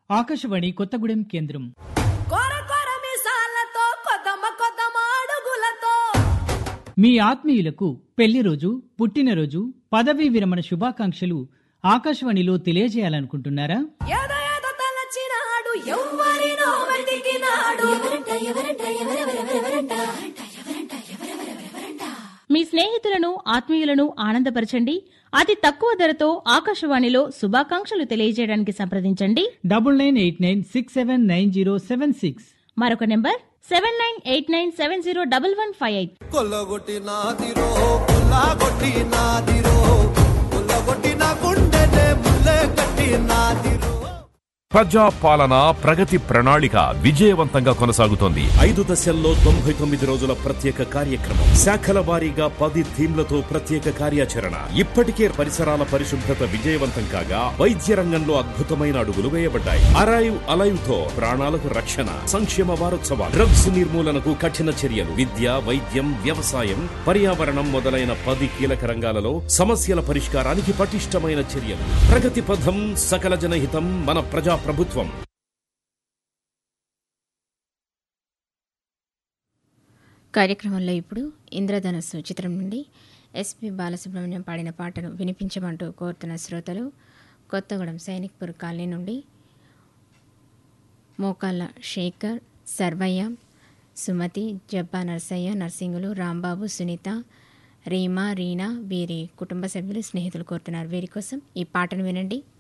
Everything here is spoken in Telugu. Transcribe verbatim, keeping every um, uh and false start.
ఆకాశవాణి కొత్తగూడెం కేంద్రం. మీ ఆత్మీయులకు పెళ్లి రోజు, పుట్టినరోజు, పదవీ విరమణ శుభాకాంక్షలు ఆకాశవాణిలో తెలియజేయాలనుకుంటున్నారా? మీ స్నేహితులను, ఆత్మీయులను ఆనందపరచండి. అతి తక్కువ ధరతో ఆకాశవాణిలో శుభాకాంక్షలు తెలియజేయడానికి సంప్రదించండి. Double nine eight nine six seven nine zero seven six. మరొక number seven nine eight nine seven zero double one five eight. కొల్లగొట్టినాదిరో కొల్లగొట్టినాదిరో కొల్లగొట్టిన గుండెనే ముల్లె కట్టినాదిరో. ప్రజా పాలన ప్రగతి ప్రణాళిక విజయవంతంగా కొనసాగుతోంది. ఐదు దశల్లో తొంభై తొమ్మిది రోజుల ప్రత్యేక కార్యక్రమం, శాఖల వారీగా పది థీమ్లతో ప్రత్యేక కార్యాచరణ. ఇప్పటికే పరిసరాల పరిశుభ్రత విజయవంతం కాగా వైద్య రంగంలో అద్భుతమైన అడుగులు వేయబడ్డాయి. అరైవ్ అలైవ్ తో ప్రాణాలకు రక్షణ. సంక్షేమ వారోత్సవాలు, డ్రగ్స్ నిర్మూలనకు కఠిన చర్యలు, విద్య, వైద్యం, వ్యవసాయం, పర్యావరణం మొదలైన పది కీలక రంగాలలో సమస్యల పరిష్కారానికి పటిష్టమైన చర్యలు. ప్రగతి పథం, సకల జనహితం, మన ప్రజా ప్రభుత్వం. కార్యక్రమంలో ఇప్పుడు ఇంద్రధనస్సు చిత్రం నుండి ఎస్పి బాలసుబ్రహ్మణ్యం పాడిన పాటను వినిపించమంటూ కోరుతున్న శ్రోతలు కొత్తగూడెం సైనిక్పూర్ కాలనీ నుండి మోకాళ్ళ శేఖర్, సర్వయ్య, సుమతి, జబ్బా నర్సయ్య, నర్సింగులు, రాంబాబు, సునీత, రీమా, రీనా వీరి కుటుంబ సభ్యులు, స్నేహితులు కోరుతున్నారు. వీరి కోసం ఈ పాటను వినండి.